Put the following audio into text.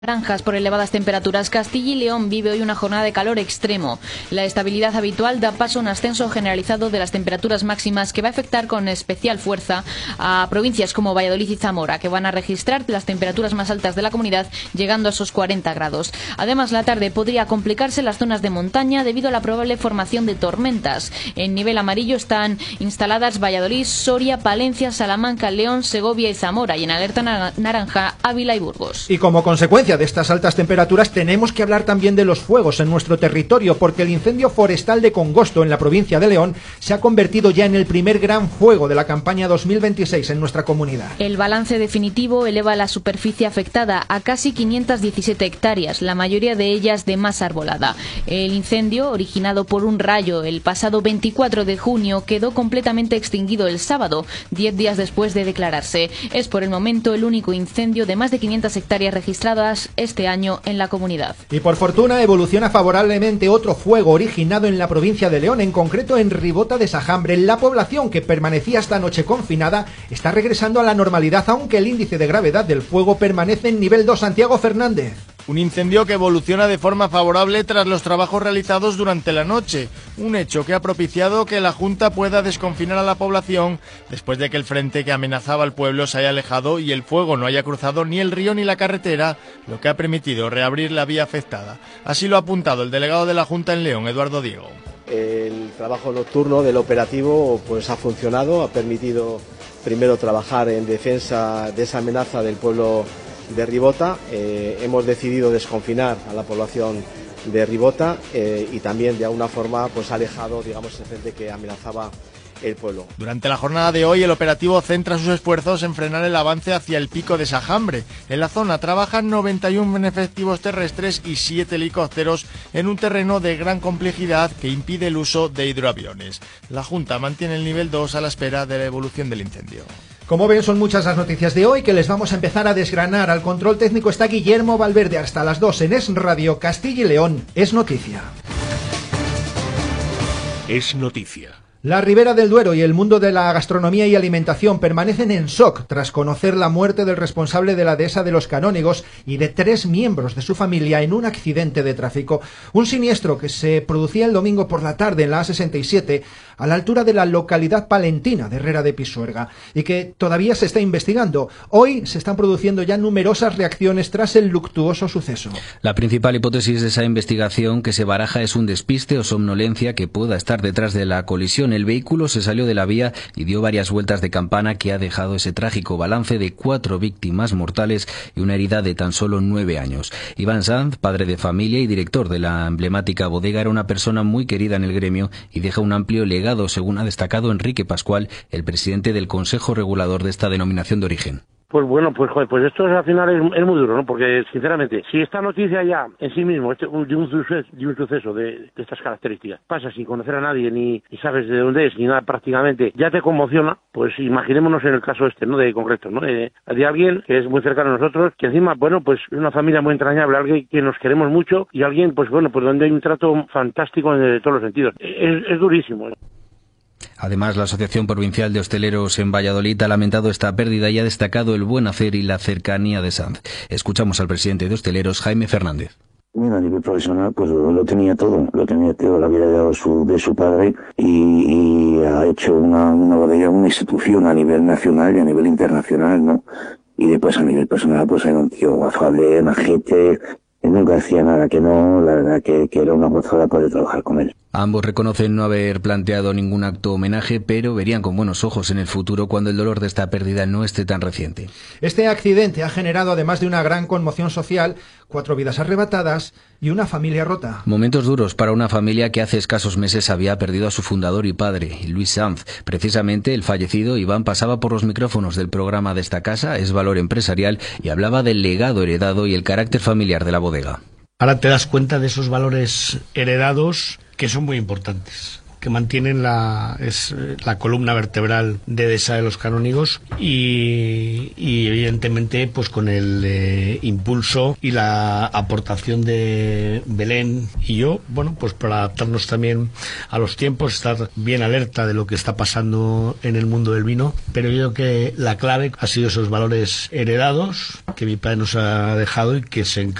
Naranjas por elevadas temperaturas. Castilla y León vive hoy una jornada de calor extremo. La estabilidad habitual da paso a un ascenso generalizado de las temperaturas máximas que va a afectar con especial fuerza a provincias como Valladolid y Zamora, que van a registrar las temperaturas más altas de la comunidad, llegando a esos 40 grados. Además, la tarde podría complicarse en las zonas de montaña debido a la probable formación de tormentas. En nivel amarillo están instaladas Valladolid, Soria, Palencia, Salamanca, León, Segovia y Zamora, y en alerta naranja Ávila y Burgos. Y como consecuencia de estas altas temperaturas tenemos que hablar también de los fuegos en nuestro territorio, porque el incendio forestal de Congosto en la provincia de León se ha convertido ya en el primer gran fuego de la campaña 2026 en nuestra comunidad. El balance definitivo eleva la superficie afectada a casi 517 hectáreas, la mayoría de ellas de masa arbolada. El incendio, originado por un rayo el pasado 24 de junio, quedó completamente extinguido el sábado, 10 días después de declararse. Es por el momento el único incendio de más de 500 hectáreas registradas este año en la comunidad. Y por fortuna evoluciona favorablemente otro fuego originado en la provincia de León, en concreto en Ribota de Sajambre. La población, que permanecía esta noche confinada, está regresando a la normalidad, aunque el índice de gravedad del fuego permanece en nivel 2. Santiago Fernández. Un incendio que evoluciona de forma favorable tras los trabajos realizados durante la noche, un hecho que ha propiciado que la Junta pueda desconfinar a la población después de que el frente que amenazaba al pueblo se haya alejado y el fuego no haya cruzado ni el río ni la carretera, lo que ha permitido reabrir la vía afectada. Así lo ha apuntado el delegado de la Junta en León, Eduardo Diego. El trabajo nocturno del operativo pues ha funcionado, ha permitido primero trabajar en defensa de esa amenaza del pueblo de Ribota. Hemos decidido desconfinar a la población de Ribota y también de alguna forma pues ha alejado, digamos, ese frente que amenazaba el pueblo. Durante la jornada de hoy el operativo centra sus esfuerzos en frenar el avance hacia el pico de Sajambre. En la zona trabajan 91 efectivos terrestres y 7 helicópteros en un terreno de gran complejidad que impide el uso de hidroaviones. La Junta mantiene el nivel 2 a la espera de la evolución del incendio. Como ven, son muchas las noticias de hoy que les vamos a empezar a desgranar. Al control técnico está Guillermo Valverde. Hasta las 2 en Es Radio Castilla y León. Es noticia. Es noticia. La Ribera del Duero y el mundo de la gastronomía y alimentación permanecen en shock tras conocer la muerte del responsable de la dehesa de los Canónigos y de 3 miembros de su familia en un accidente de tráfico. Un siniestro que se producía el domingo por la tarde en la A67 a la altura de la localidad palentina de Herrera de Pisuerga y que todavía se está investigando. Hoy se están produciendo ya numerosas reacciones tras el luctuoso suceso. La principal hipótesis de esa investigación que se baraja es un despiste o somnolencia que pueda estar detrás de la colisión. El vehículo se salió de la vía y dio varias vueltas de campana que ha dejado ese trágico balance de 4 víctimas mortales y una herida de tan solo 9 años. Iván Sanz, padre de familia y director de la emblemática bodega, era una persona muy querida en el gremio y deja un amplio legado, según ha destacado Enrique Pascual, el presidente del Consejo Regulador de esta denominación de origen. Pues bueno, pues joder, pues esto al final es muy duro, ¿no? Porque sinceramente, si esta noticia ya en sí mismo, de un suceso de estas características, pasa sin conocer a nadie ni sabes de dónde es ni nada prácticamente, ya te conmociona, pues imaginémonos en el caso ¿no? De concreto, ¿no? De alguien que es muy cercano a nosotros, que encima, bueno, pues es una familia muy entrañable, alguien que nos queremos mucho y alguien, pues bueno, pues donde hay un trato fantástico en todos los sentidos. Es durísimo, ¿no? Además, la Asociación Provincial de Hosteleros en Valladolid ha lamentado esta pérdida y ha destacado el buen hacer y la cercanía de Sanz. Escuchamos al presidente de Hosteleros, Jaime Fernández. Mira, a nivel profesional, pues lo tenía todo, lo había heredado de su padre y ha hecho una bodega, una institución a nivel nacional y a nivel internacional, ¿no? Y después a nivel personal, pues era un tío afable, majete, nunca hacía nada que no, la verdad que era una gozada poder trabajar con él. Ambos reconocen no haber planteado ningún acto homenaje, pero verían con buenos ojos en el futuro cuando el dolor de esta pérdida no esté tan reciente. Este accidente ha generado, además de una gran conmoción social, 4 vidas arrebatadas y una familia rota. Momentos duros para una familia que hace escasos meses había perdido a su fundador y padre, Luis Sanz. Precisamente el fallecido Iván pasaba por los micrófonos del programa de esta casa, Es Valor Empresarial, y hablaba del legado heredado y el carácter familiar de la bodega. Ahora te das cuenta de esos valores heredados que son muy importantes. que mantienen la columna vertebral de Dehesa de los Canónigos y evidentemente pues con el impulso y la aportación de Belén y yo, bueno, pues para adaptarnos también a los tiempos, estar bien alerta de lo que está pasando en el mundo del vino, pero yo creo que la clave ha sido esos valores heredados que mi padre nos ha dejado y que se